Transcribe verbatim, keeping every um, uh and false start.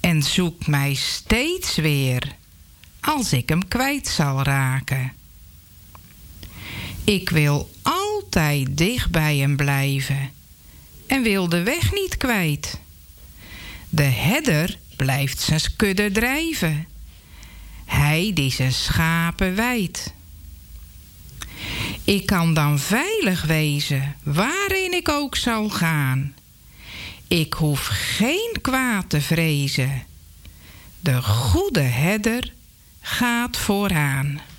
en zoekt mij steeds weer als ik hem kwijt zal raken. Ik wil altijd dicht bij hem blijven en wil de weg niet kwijt. De herder blijft zijn kudde drijven, hij die zijn schapen weidt. Ik kan dan veilig wezen waarin ik ook zal gaan. Ik hoef geen kwaad te vrezen. De goede herder gaat vooraan.